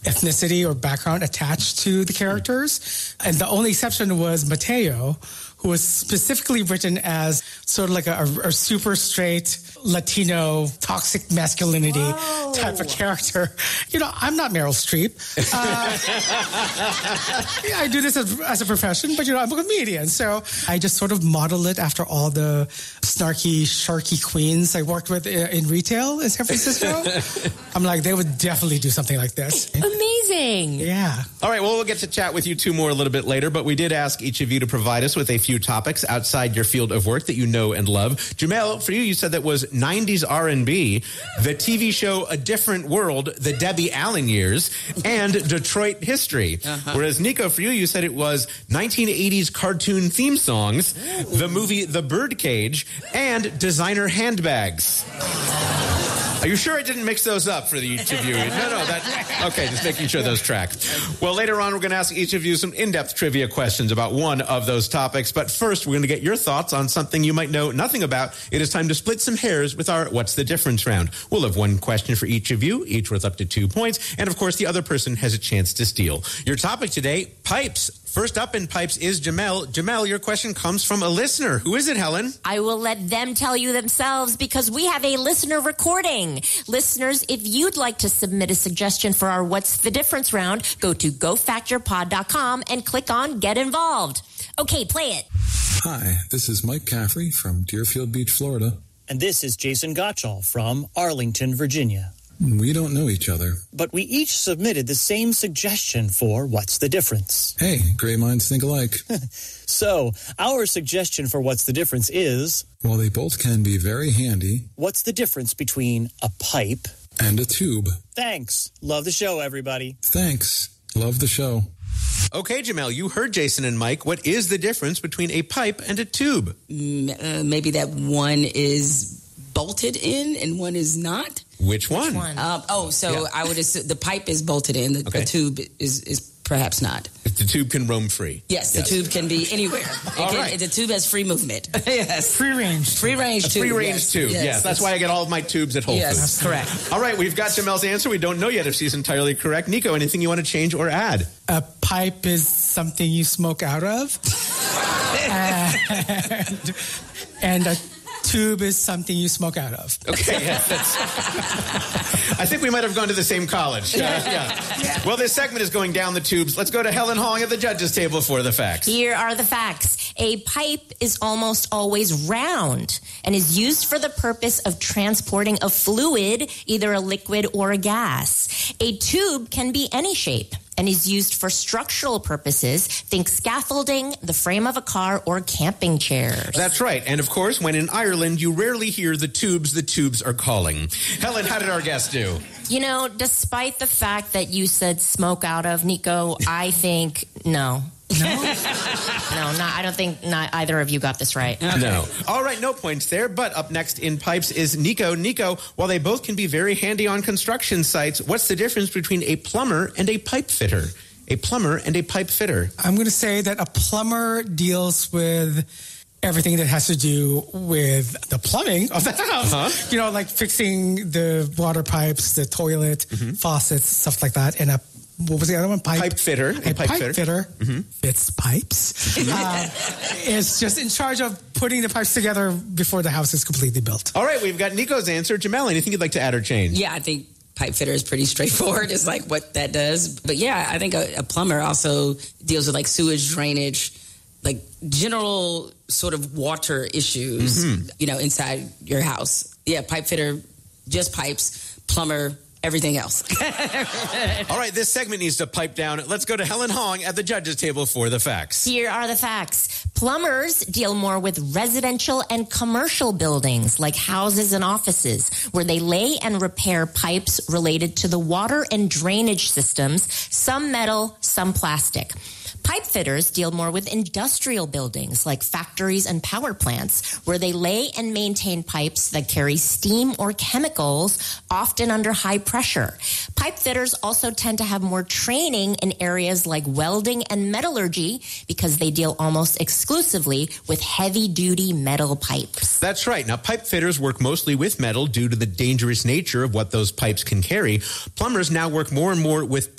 ethnicity or background attached to the characters. And the only exception was Mateo, who was specifically written as sort of like a super straight Latino toxic masculinity type of character. You know, I'm not Meryl Streep. I do this as a profession, but, you know, I'm a comedian. So I just sort of model it after all the snarky, sharky queens I worked with in retail in San Francisco. I'm like, they would definitely do something like this. Amazing. Yeah. All right, well, we'll get to chat with you two more a little bit later, but we did ask each of you to provide us with a few topics outside your field of work that you know and love. Jamel, for you said that was 90s R&B, the TV show A Different World, the Debbie Allen years, and Detroit history. Whereas Nico, for you said it was 1980s cartoon theme songs, the movie The Birdcage, and designer handbags. Are you sure I didn't mix those up for the each of you? No, okay, just making sure those track. Well, later on, we're going to ask each of you some in-depth trivia questions about one of those topics. But first, we're going to get your thoughts on something you might know nothing about. It is time to split some hairs with our What's the Difference round. We'll have one question for each of you, each worth up to 2 points. And, of course, the other person has a chance to steal. Your topic today, pipes. First up in pipes is Jamel. Jamel, your question comes from a listener. Who is it, Helen? I will let them tell you themselves because we have a listener recording. Listeners, if you'd like to submit a suggestion for our What's the Difference round, go to gofactyourpod.com and click on Get Involved. Okay, play it. Hi, this is Mike Caffrey from Deerfield Beach, Florida. And this is Jason Gottschall from Arlington, Virginia. We don't know each other. But we each submitted the same suggestion for What's the Difference? Hey, great minds think alike. So, our suggestion for What's the Difference is... While they both can be very handy... What's the difference between a pipe... and a tube? Thanks. Love the show, everybody. Thanks. Love the show. Okay, Jamel, you heard Jason and Mike. What is the difference between a pipe and a tube? Maybe that one is bolted in and one is not. Which one? I would assume the pipe is bolted in. The tube is perhaps not. The tube can roam free. Yes, the tube can be anywhere. The tube has free movement. Yes. Free range. Free range tube. Free range tube. Yes, that's why I get all of my tubes at Whole Foods. Yes, correct. All right, we've got Jamel's answer. We don't know yet if she's entirely correct. Nico, anything you want to change or add? A pipe is something you smoke out of. and a tube is something you smoke out of. Okay, yeah, I think we might have gone to the same college. Yeah. Well, this segment is going down the tubes. Let's go to Helen Hong at the judges' table for the facts. Here are the facts. A pipe is almost always round and is used for the purpose of transporting a fluid, either a liquid or a gas. A tube can be any shape and is used for structural purposes. Think scaffolding, the frame of a car, or camping chairs. That's right. And of course, when in Ireland, you rarely hear the tubes are calling. Helen, how did our guest do? You know, despite the fact that you said smoke out of, Nico, I think no. No? I don't think either of you got this right. Okay. No. All right, no points there. But up next in pipes is Nico. Nico, while they both can be very handy on construction sites, what's the difference between a plumber and a pipe fitter? A plumber and a pipe fitter. I'm going to say that a plumber deals with everything that has to do with the plumbing of the house. Uh-huh. You know, like fixing the water pipes, the toilet, faucets, stuff like that. And what was the other one? Pipe fitter. A pipe fitter fits pipes. Is just in charge of putting the pipes together before the house is completely built. All right, we've got Nico's answer. Jamel, anything you'd like to add or change? Yeah, I think pipe fitter is pretty straightforward. It's like what that does. But yeah, I think a plumber also deals with like sewage drainage, like general sort of water issues, inside your house. Yeah, pipe fitter, just pipes, plumber, everything else. All right, this segment needs to pipe down. Let's go to Helen Hong at the judges' table for the facts. Here are the facts. Plumbers deal more with residential and commercial buildings like houses and offices, where they lay and repair pipes related to the water and drainage systems, some metal, some plastic. Pipe fitters deal more with industrial buildings like factories and power plants, where they lay and maintain pipes that carry steam or chemicals, often under high pressure. Pipe fitters also tend to have more training in areas like welding and metallurgy because they deal almost exclusively with heavy-duty metal pipes. That's right. Now, pipe fitters work mostly with metal due to the dangerous nature of what those pipes can carry. Plumbers now work more and more with